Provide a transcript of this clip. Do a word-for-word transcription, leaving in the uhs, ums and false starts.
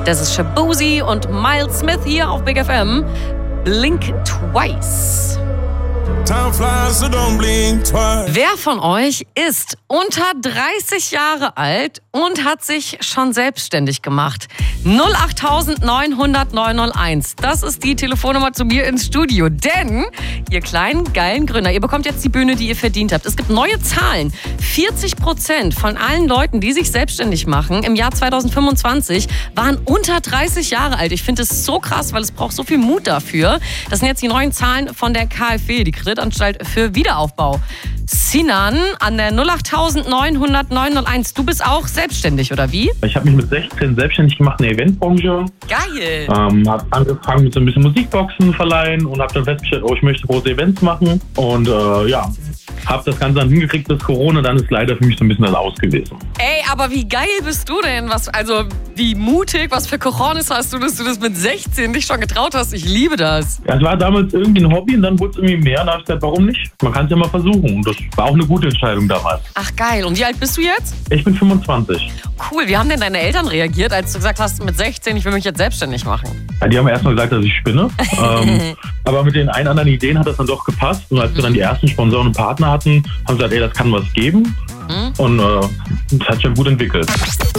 Das ist Shaboozey und Miles Smith hier auf Big F M. Blink Twice. Time flies, so don't blink twice. Wer von euch ist unter dreißig Jahre alt und hat sich schon selbstständig gemacht? null acht neun null null neun null eins. Das ist die Telefonnummer zu mir ins Studio. Denn, ihr kleinen, geilen Gründer, ihr bekommt jetzt die Bühne, die ihr verdient habt. Es gibt neue Zahlen. vierzig Prozent von allen Leuten, die sich selbstständig machen, im Jahr zwanzig fünfundzwanzig, waren unter dreißig Jahre alt. Ich finde es so krass, weil es braucht so viel Mut dafür. Das sind jetzt die neuen Zahlen von der K f W, die Kreditanstalt für Wiederaufbau. Sinan an der null acht neun null null neun null eins. Du bist auch selbstständig, oder wie? Ich habe mich mit sechzehn selbstständig gemacht in der Eventbranche. Geil! Ähm, habe angefangen mit so ein bisschen Musikboxen verleihen und habe dann festgestellt, oh, ich möchte große Events machen. Und äh, ja, habe das Ganze dann hingekriegt bis Corona. Dann ist leider für mich so ein bisschen das Aus gewesen. Ey, aber wie geil bist du denn? Was, also wie mutig, was für Cojones hast du, dass du das mit sechzehn dich schon getraut hast? Ich liebe das. Ja, es war damals irgendwie ein Hobby und dann wurde es irgendwie mehr. Und da habe ich gesagt, warum nicht? Man kann es ja mal versuchen. Und das war auch eine gute Entscheidung damals. Ach geil. Und wie alt bist du jetzt? Ich bin fünfundzwanzig. Cool. Wie haben denn deine Eltern reagiert, als du gesagt hast, mit sechzehn, ich will mich jetzt selbstständig machen? Ja, die haben erstmal gesagt, dass ich spinne. ähm, aber mit den ein anderen Ideen hat das dann doch gepasst. Und als wir dann die ersten Sponsoren und Partner hatten, haben sie gesagt, ey, das kann was geben. Mhm. Und äh, das hat sich ja gut entwickelt.